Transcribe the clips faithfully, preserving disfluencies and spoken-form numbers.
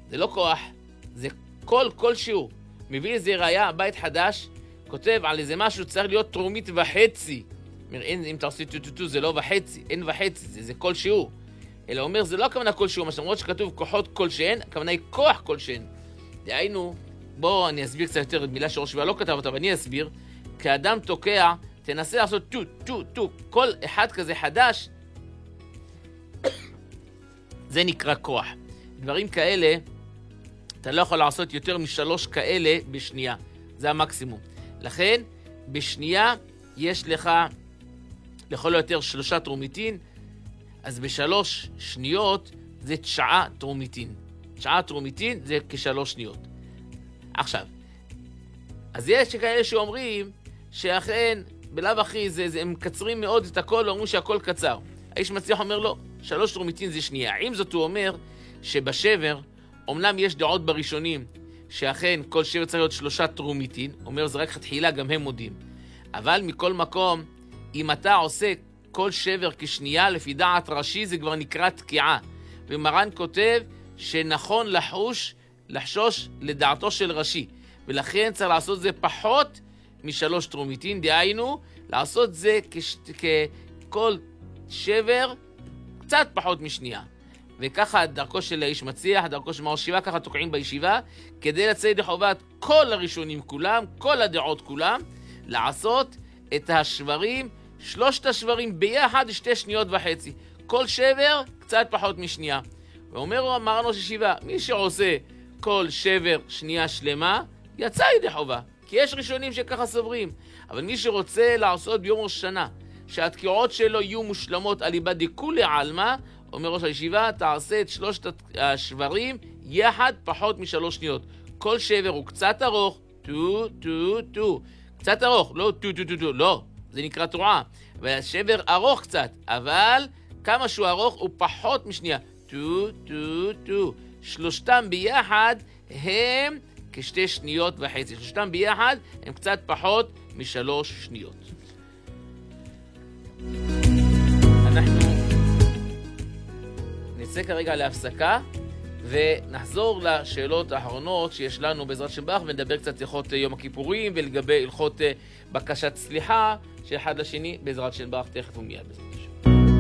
זה לא כוח, זה כל, כל שיעור. מביא איזה ראיה, בית חדש, כותב על איזה משהו צריך להיות תרומית וחצי. אומר, אין, אם אתה עושה טוטוטו זה לא וחצי, אין וחצי, זה, זה כל שיעור. אלא אומר, זה לא הכוונה כל שיעור, למרות שכתוב כוחות כלשהן, הכוונה היא כוח כלשהן. דהיינו, בואו אני אסביר קצת יותר מילה שראש שבא לא כתב אותה, ואני אסביר. כאדם תוקע, תנסה לעשות טו, טו, טו. כל אחד כזה חדש, זה נקרא כוח. דברים כאלה, אתה לא יכול לעשות יותר משלוש כאלה בשנייה. זה המקסימום. לכן, בשנייה יש לך, לכל היותר שלושה תרומיתין, אז בשלוש שניות זה תשעה תרומיתין. תשעה תרומיתין זה כשלוש שניות. עכשיו, אז יש כאלה שאומרים שאכן, בלב אחי, זה, זה, הם מקצרים מאוד את הכל, אומרים שהכל קצר. האיש מצליח אומר לו, שלוש תרומיתין זה שנייה. עם זאת הוא אומר שבשבר, אומנם יש דעות בראשונים, שאכן כל שבר צריך להיות שלושה תרומיתין, אומר זה רק התחילה, גם הם מודים. אבל מכל מקום, אם אתה עושה כל שבר כשנייה, לפי דעת ראשי זה כבר נקרא תקיעה. ומרן כותב שנכון לחוש, לחשוש לדעתו של ראשי. ולכן צריך לעשות זה פחות משלוש תרומיתין, דהיינו, לעשות זה כש... ככל שבר קצת פחות משנייה. וככה דרכו של האיש מצליח, דרכו של מאור שיבה, ככה תוקעים בישיבה, כדי לצאת ידי חובת כל הראשונים כולם, כל הדעות כולם, לעשות את השברים, שלושת השברים ביחד שתי שניות וחצי. כל שבר קצת פחות משנייה. ואומר מרן ראש ישיבה, מי שעושה כל שבר שנייה שלמה, יצא ידי חובה. כי יש ראשונים שככה סוברים. אבל מי שרוצה לעשות ביום ראש שנה, שהתקיעות שלו יהיו מושלמות על איבד דכולי עלמא, אומר ראש הישיבה, תעשה את שלושת השברים יחד פחות משלוש שניות. כל שבר הוא קצת ארוך, טו, טו, טו. קצת ארוך, לא טו, טו, טו, טו, לא. זה נקרא תרועה. והשבר ארוך קצת, אבל כמה שהוא ארוך הוא פחות משנייה. טו, טו, טו. שלושתם ביחד הם כשתי שניות וחצי. שלושתם ביחד הם קצת פחות משלוש שניות. אנחנו נצא כרגע להפסקה ונחזור לשאלות האחרונות שיש לנו בעזרת שם ברך, ונדבר קצת הלכות יום הכיפורים ולגבי הלכות בקשת סליחה שאחד לשני בעזרת שם ברך תכף ומיד בעזרת השם.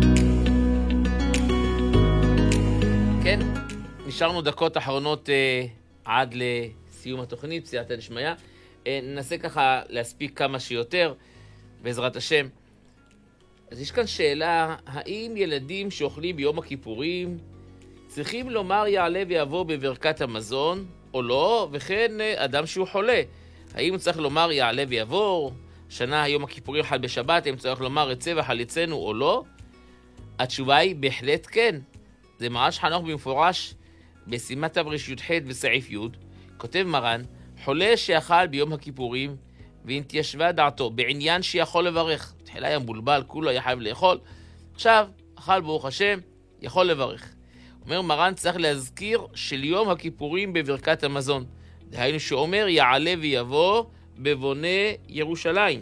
כן, נשארנו דקות אחרונות אה, עד לסיום התוכנית, פסיעת הנשמיה. אה, ננסה ככה להספיק כמה שיותר בעזרת השם. אז יש כאן שאלה, האם ילדים שאוכלים ביום הכיפורים צריכים לומר יעלה ויבוא בברכת המזון או לא, וכן אדם שהוא חולה, האם הוא צריך לומר יעלה ויבוא, שנה היום הכיפורים חל בשבת, האם צריך לומר רצה וחליצנו או לא? התשובה היא בהחלט כן. זה מרש חנוך במפורש בסימן תר"ח בסעיף י', כותב מרן, חולה שאכל ביום הכיפורים והתיישבה דעתו בעניין שיכול לברך. תחילה היה מבולבל, כולו היה חייב לאכול. עכשיו, אכל ברוך השם, יכול לברך. אומר מרן צריך להזכיר של יום הכיפורים בברכת המזון. דהיינו שאומר יעלה ויבוא בבונה ירושלים.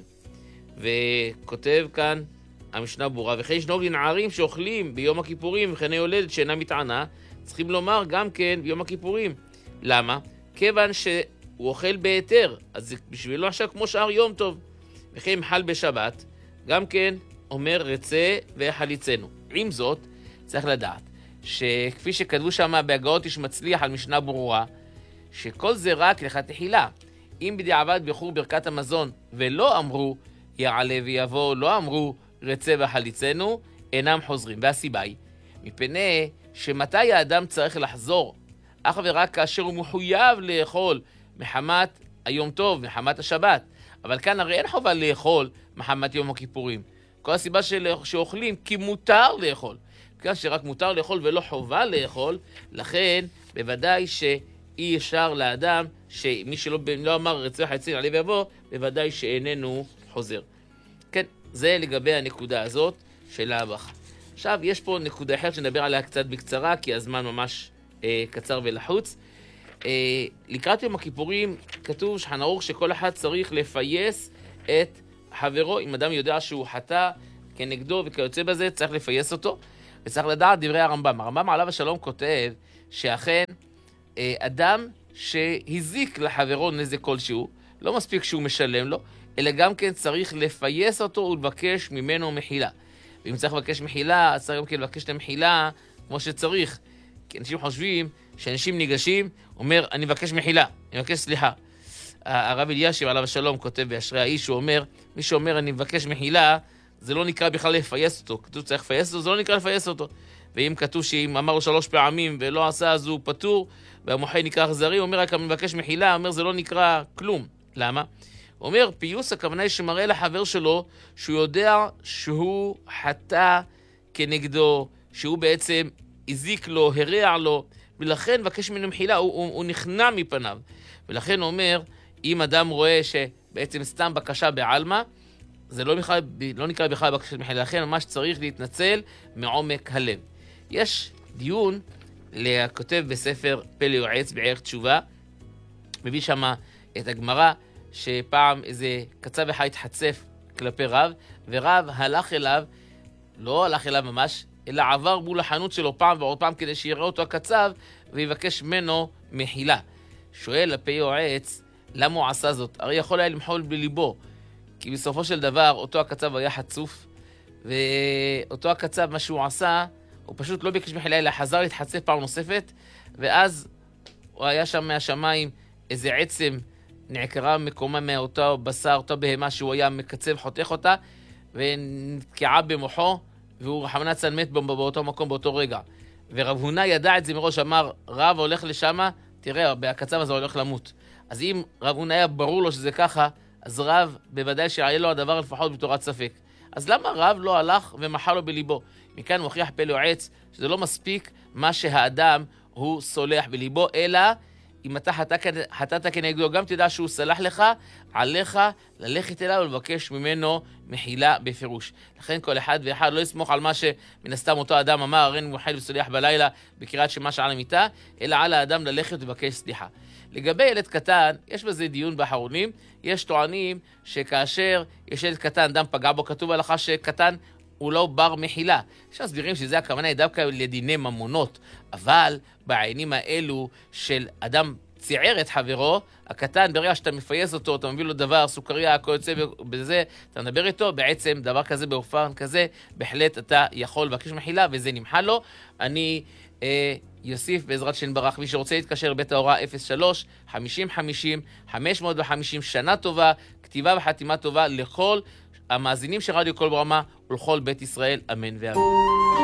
וכותב כאן המשנה ברורה, וכן ישנו לנערים שאוכלים ביום הכיפורים וכן היולדת שאינה מתענה, צריכים לומר גם כן ביום הכיפורים. למה? כיוון שהוא אוכל בהיתר, אז זה בשבילו עכשיו כמו שאר יום טוב. וכן חל בשבת, גם כן אומר רצה וחליצנו. עם זאת, צריך לדעת שכפי שכתבו שם בהגאות איש מצליח על משנה ברורה, שכל זה רק לכתחילה. אם בדיעבד בחור ברכת המזון ולא אמרו יעלה ויבוא, לא אמרו רצה וחליצנו, אינם חוזרים. והסיבה היא, מפני שמתי האדם צריך לחזור, אך ורק כאשר הוא מחויב לאכול מחמת היום טוב, מחמת השבת. אבל כאן הרי אין חובה לאכול מחמת יום הכיפורים. כל הסיבה שאוכלים כי מותר לאכול. כאן שרק מותר לאכול ולא חובה לאכול, לכן בוודאי שאי אפשר לאדם, שמי שלא לא אמר רצה וחליצנו יעלה ויבוא, בוודאי שאיננו חוזר. כן, זה לגבי הנקודה הזאת של ההבחה. עכשיו, יש פה נקודה אחרת שנדבר עליה קצת בקצרה, כי הזמן ממש אה, קצר ולחוץ. אה, לקראת יום הכיפורים כתוב שולחן ערוך שכל אחד צריך לפייס את חברו. אם אדם יודע שהוא חטא כנגדו וכיוצא בזה, צריך לפייס אותו. וצריך לדעת דברי הרמב"ם. הרמב"ם עליו השלום כותב שאכן אדם שהזיק לחברו נזק כלשהו, לא מספיק שהוא משלם לו, אלא גם כן צריך לפייס אותו ולבקש ממנו מחילה. ואם צריך לבקש מחילה, אז צריך גם כן לבקש את המחילה כמו שצריך. כי אנשים חושבים שאנשים ניגשים, אומר, אני מבקש מחילה, אני מבקש סליחה. הרב אלישיב עליו השלום כותב באשרי האיש, הוא אומר, מי שאומר אני מבקש מחילה, זה לא נקרא בכלל לפייס אותו. כתוב צריך לפייס אותו, זה לא נקרא לפייס אותו. ואם כתוב שאם אמר לו שלוש פעמים ולא עשה, אז הוא פטור, והמוחי נקרא אכזרי, הוא אומר רק אני מבקש מחילה, הוא אומר זה לא נקרא כלום. למה? הוא אומר, פיוס הכוונה היא שמראה לחבר שלו שהוא יודע שהוא חטא כנגדו, שהוא בעצם הזיק לו, הרע לו, ולכן מבקש ממנו מחילה, הוא, הוא, הוא נכנע מפניו. ולכן הוא אומר, אם אדם רואה שבעצם סתם בקשה בעלמא, זה לא, בכלל, לא נקרא בכלל בקשת מחילה, לכן ממש צריך להתנצל מעומק הלב. יש דיון, לכותב בספר פלא יועץ בערך תשובה, מביא שם את הגמרא, שפעם איזה קצב אחד התחצף כלפי רב, ורב הלך אליו, לא הלך אליו ממש, אלא עבר מול החנות שלו פעם ועוד פעם כדי שיראה אותו הקצב, ויבקש ממנו מחילה. שואל הפלא יועץ, למה הוא עשה זאת? הרי יכול היה למחול בליבו, כי בסופו של דבר אותו הקצב היה חצוף, ואותו הקצב מה שהוא עשה, הוא פשוט לא ביקש מחילה, אלא חזר להתחצף פעם נוספת, ואז הוא היה שם מהשמיים איזה עצם, נעקרה מקומה מאותו בשר, אותו בהמה שהוא היה מקצב, חותך אותה, ונתקעה במוחו, והוא רחמנא ליצלן מת באותו מקום, באותו רגע. ורב הונא ידע את זה מראש, אמר, רב הולך לשמה, תראה, הקצב הזה הולך למות. אז אם רב הונא היה ברור לו שזה ככה, אז רב בוודאי שהיה לו הדבר לפחות בתורת ספק. אז למה רב לא הלך ומחל לו בליבו? מכאן מוכיח פלא יועץ שזה לא מספיק מה שהאדם הוא סולח בליבו, אלא אם אתה חטאת כנגדו, גם תדע שהוא סלח לך, עליך ללכת אליו ולבקש ממנו מחילה בפירוש. לכן כל אחד ואחד לא יסמוך על מה שמן הסתם אותו אדם אמר, הרי אני מוחל וסולח בלילה בקריאת שמע שעל המיטה, אלא על האדם ללכת ולבקש סליחה. לגבי ילד קטן, יש בזה דיון באחרונים, יש טוענים שכאשר יש ילד קטן, אדם פגע בו, כתוב הלכה שקטן הוא לא בר מחילה. יש מסבירים שזה הכוונה היא דווקא לדיני ממונות, אבל בעניינים האלו של אדם ציער את חברו, הקטן, ברגע שאתה מפייס אותו, אתה מביא לו דבר, סוכריה, הכל יוצא בזה, אתה מדבר איתו, בעצם דבר כזה, באופן כזה, בהחלט אתה יכול לבקש מחילה, וזה נמחל לו. אני אה, יוסיף בעזרת שם ברח, מי שרוצה להתקשר לבית ההוראה אפס שלוש חמישים חמישים חמש מאות וחמישים, שנה טובה, כתיבה וחתימה טובה לכל המאזינים של רדיו קול ברמה ולכל בית ישראל, אמן ואמן.